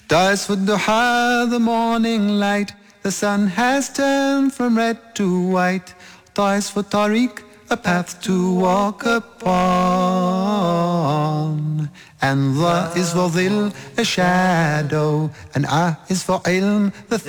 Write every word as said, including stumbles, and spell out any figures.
Da is for duha, the morning light. The sun has turned from red to white. Da is for tariq, a path to walk upon. And the is for dhil, a shadow. And ah is for ilm, the